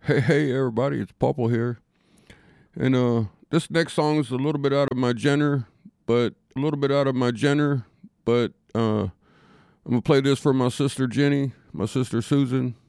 Hey, everybody, it's Purple here. And this next song is a little bit out of my genre, but I'm gonna play this for my sister Jenny, my sister Susan,